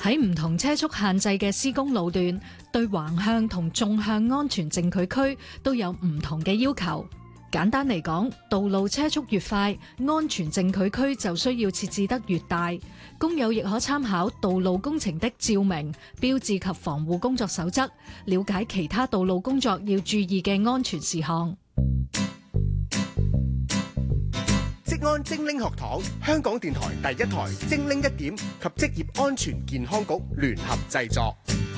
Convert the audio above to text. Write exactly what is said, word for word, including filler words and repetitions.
喺唔同車速限制嘅施工路段，對橫向同縱向安全證據區都有唔同嘅要求。簡單嚟講，道路車速越快，安全證據區就需要設置得越大。工友亦可參考《道路工程的照明、標誌及防護工作守則》，了解其他道路工作要注意嘅安全事項。 職安精靈學堂，香港電台第一台精靈一點及職業安全健康局聯合製作。